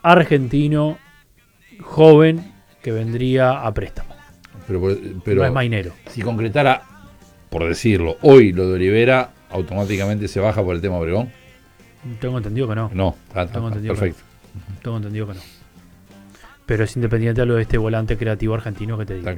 argentino joven que vendría a préstamo. Pero no es Mainero. Si concretara, por decirlo, hoy lo de Olivera, automáticamente se baja por el tema Obregón. Tengo entendido que no. No, Perfecto. Tengo entendido que no. Pero es Independiente a lo de este volante creativo argentino que te digo.